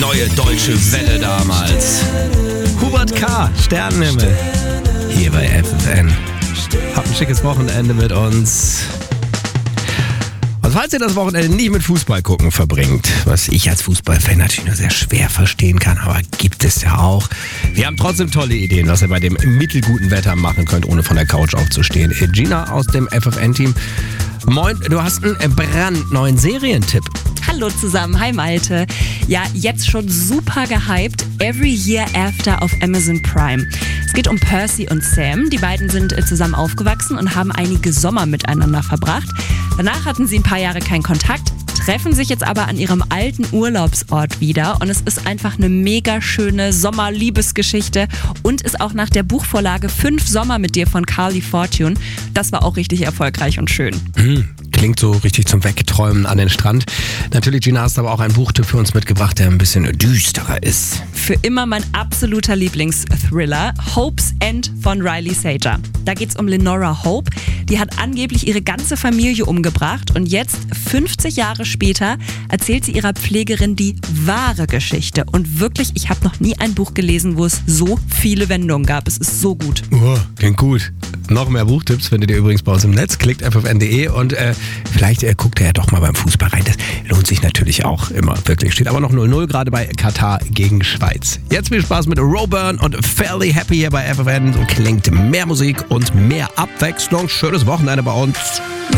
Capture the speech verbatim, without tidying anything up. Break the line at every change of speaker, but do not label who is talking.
neue deutsche Welle damals. Hubert K., Sternenhimmel, hier bei F F N. Habt ein schickes Wochenende mit uns. Und falls ihr das Wochenende nicht mit Fußball gucken verbringt, was ich als Fußballfan natürlich nur sehr schwer verstehen kann, aber gibt es ja auch. Wir haben trotzdem tolle Ideen, was ihr bei dem mittelguten Wetter machen könnt, ohne von der Couch aufzustehen. Gina aus dem F F N-Team. Moin, du hast einen brandneuen Serientipp.
Hallo zusammen, hi Malte. Ja, jetzt schon super gehypt. Every Year After auf Amazon Prime. Es geht um Percy und Sam. Die beiden sind zusammen aufgewachsen und haben einige Sommer miteinander verbracht. Danach hatten sie ein paar Jahre keinen Kontakt, treffen sich jetzt aber an ihrem alten Urlaubsort wieder. Und es ist einfach eine mega schöne Sommerliebesgeschichte und ist auch nach der Buchvorlage Fünf Sommer mit dir von Carly Fortune. Das war auch richtig erfolgreich und schön.
Mhm. Klingt so richtig zum Wegträumen an den Strand. Natürlich, Gina, hast aber auch einen Buchtipp für uns mitgebracht, der ein bisschen düsterer ist.
Für immer mein absoluter Lieblingsthriller, Hope's End von Riley Sager. Da geht's um Lenora Hope. Die hat angeblich ihre ganze Familie umgebracht und jetzt, fünfzig Jahre später, erzählt sie ihrer Pflegerin die wahre Geschichte. Und wirklich, ich habe noch nie ein Buch gelesen, wo es so viele Wendungen gab. Es ist so gut.
Oh, klingt gut. Noch mehr Buchtipps findet ihr übrigens bei uns im Netz. Klickt f f n punkt d e und äh, vielleicht äh, guckt ihr ja doch mal beim Fußball rein. Das lohnt sich natürlich auch immer. Wirklich. Steht aber noch null null gerade bei Katar gegen Schweiz. Jetzt viel Spaß mit Roburn und Fairly Happy hier bei F F N. So klingt mehr Musik und mehr Abwechslung. Schönes Wochenende bei uns.